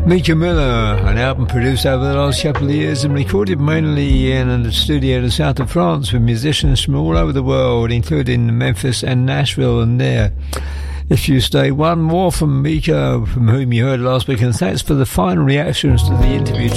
Mika Miller, an album produced over the last couple of years and recorded mainly in a studio in the south of France with musicians from all over the world, including Memphis and Nashville. And there, if you stay, one more from Mika, from whom you heard last week, and thanks for the fine reactions to the interview